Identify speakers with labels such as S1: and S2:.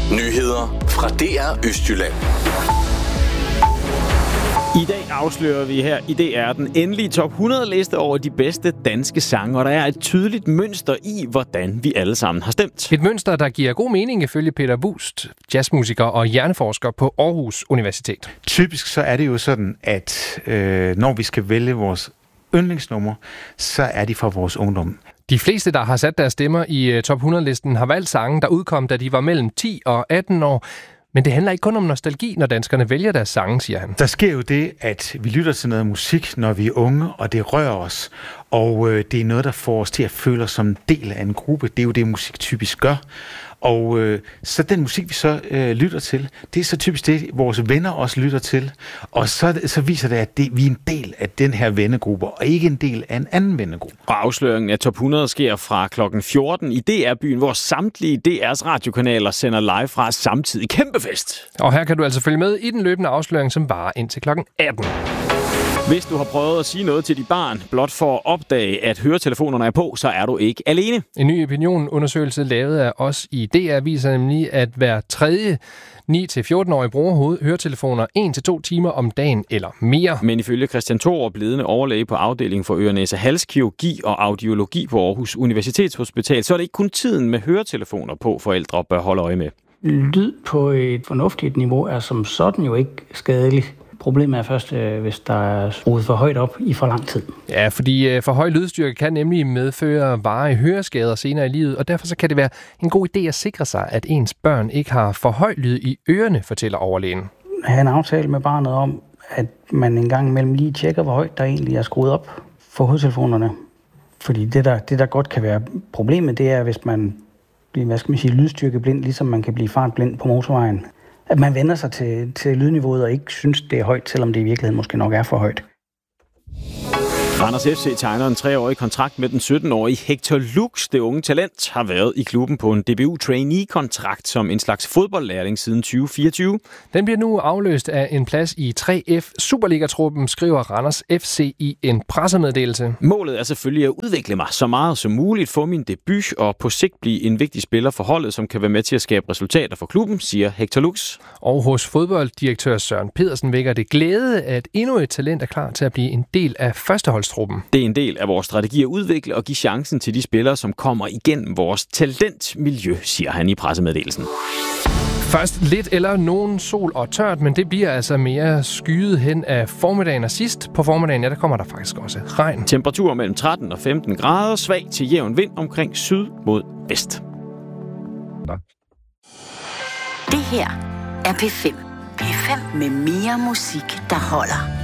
S1: Nyheder fra DR Østjylland.
S2: I dag afslører vi her i DR den endelige top 100 liste over de bedste danske sange, og der er et tydeligt mønster i, hvordan vi alle sammen har stemt.
S3: Et mønster, der giver god mening ifølge Peter Wust, jazzmusiker og hjerneforsker på Aarhus Universitet.
S4: Typisk så er det jo sådan, at når vi skal vælge vores yndlingsnummer, så er de fra vores ungdom.
S3: De fleste, der har sat deres stemmer i top 100-listen, har valgt sange, der udkom, da de var mellem 10 og 18 år. Men det handler ikke kun om nostalgi, når danskerne vælger deres sange, siger han.
S4: Der sker jo det, at vi lytter til noget musik, når vi er unge, og det rører os. Og det er noget, der får os til at føle os som en del af en gruppe. Det er jo det, musik typisk gør. Og så den musik, vi så lytter til, det er så typisk det, vores venner også lytter til. Og så viser det, at vi er en del af den her vennegruppe, og ikke en del af en anden vennegruppe.
S2: Og afsløringen af top 100 sker fra klokken 14 i DR-byen, hvor samtlige DR's radiokanaler sender live fra samtidig. Kæmpefest!
S3: Og her kan du altså følge med i den løbende afsløring, som varer indtil klokken 18.
S2: Hvis du har prøvet at sige noget til dit barn, blot for at opdage, at høretelefonerne er på, så er du ikke alene.
S3: En ny opinionundersøgelse lavet af os i DR viser nemlig, at hver tredje 9-14-årige bruger høretelefoner 1-2 timer om dagen eller mere.
S2: Men ifølge Christian Thorup, ledende overlæge på afdelingen for øre-næse-halskirurgi og audiologi på Aarhus Universitetshospital, så er det ikke kun tiden med høretelefoner på, forældre bør holde øje med.
S5: Lyd på et fornuftigt niveau er som sådan jo ikke skadeligt. Problemet er først, hvis der er skruet for højt op i for lang tid.
S3: Ja, fordi for høj lydstyrke kan nemlig medføre varige høreskader senere i livet, og derfor så kan det være en god idé at sikre sig, at ens børn ikke har for høj lyd i ørerne, fortæller overlægen.
S5: Have en aftale med barnet om, at man en gang imellem lige tjekker, hvor højt der egentlig er skruet op for hovedtelefonerne. Fordi det der godt kan være problemet, det er, hvis man bliver, lydstyrkeblind, ligesom man kan blive fartblind på motorvejen. At man vender sig til lydniveauet og ikke synes, det er højt, selvom det i virkeligheden måske nok er for højt.
S2: Randers FC tegner en 3-årig kontrakt med den 17-årige Hector Lux. Det unge talent har været i klubben på en DBU-trainee-kontrakt som en slags fodboldlærling siden 2024.
S3: Den bliver nu afløst af en plads i 3F Superliga-truppen, skriver Randers FC i en pressemeddelelse.
S2: Målet er selvfølgelig at udvikle mig så meget som muligt, få min debut og på sigt blive en vigtig spiller for holdet, som kan være med til at skabe resultater for klubben, siger Hector Lux.
S3: Og hos fodbolddirektør Søren Pedersen vækker det glæde, at endnu et talent er klar til at blive en del af førsteholdstruppen.
S2: Det er en del af vores strategi at udvikle og give chancen til de spillere, som kommer igennem vores talentmiljø, siger han i pressemeddelelsen.
S3: Først lidt eller nogen sol og tørt, men det bliver altså mere skyet hen af formiddagen, og sidst på formiddagen, ja, der kommer der faktisk også regn.
S2: Temperaturer mellem 13 og 15 grader, svag til jævn vind omkring syd mod vest.
S6: Det her er P5. P5 med mere musik, der holder.